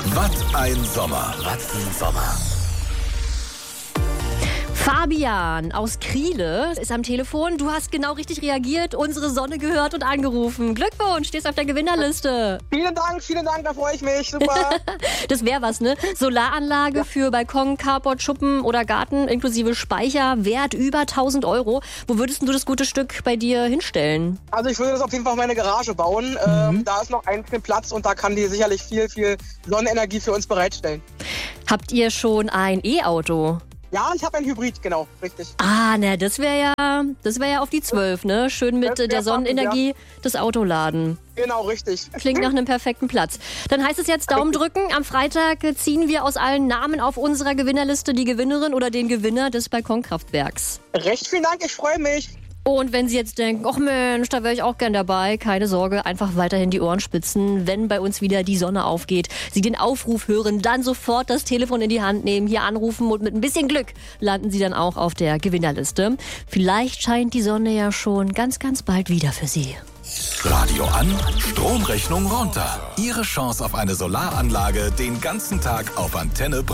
Was ein Sommer. Was ein Sommer. Fabian aus Kriele ist am Telefon. Du hast genau richtig reagiert, unsere Sonne gehört und angerufen. Glückwunsch, stehst auf der Gewinnerliste. Vielen Dank, da freue ich mich. Super. Das wäre was, ne? Solaranlage für Balkon, Carport, Schuppen oder Garten inklusive Speicher, Wert über 1.000 €. Wo würdest du das gute Stück bei dir hinstellen? Also ich würde das auf jeden Fall auf meine Garage bauen. Da ist noch ein bisschen Platz und da kann die sicherlich viel Sonnenenergie für uns bereitstellen. Habt ihr schon ein E-Auto? Ja, ich habe ein Hybrid, genau, richtig. Ah, na, das wäre ja auf die 12, ne? Schön mit der Sonnenenergie das Auto laden. Genau, richtig. Klingt nach einem perfekten Platz. Dann heißt es jetzt Daumen drücken. Am Freitag ziehen wir aus allen Namen auf unserer Gewinnerliste die Gewinnerin oder den Gewinner des Balkonkraftwerks. Recht vielen Dank, ich freue mich. Und wenn Sie jetzt denken, ach Mensch, da wäre ich auch gern dabei, keine Sorge, einfach weiterhin die Ohren spitzen. Wenn bei uns wieder die Sonne aufgeht, Sie den Aufruf hören, dann sofort das Telefon in die Hand nehmen, hier anrufen und mit ein bisschen Glück landen Sie dann auch auf der Gewinnerliste. Vielleicht scheint die Sonne ja schon ganz bald wieder für Sie. Radio an, Stromrechnung runter. Ihre Chance auf eine Solaranlage den ganzen Tag auf Antenne